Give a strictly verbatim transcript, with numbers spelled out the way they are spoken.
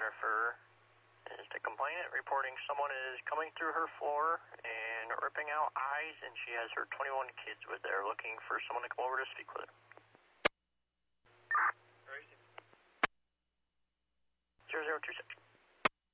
refer is the complainant reporting someone is coming through her floor and ripping out eyes, and she has her twenty-one kids with her, looking for someone to come over to speak with her. zero zero two six.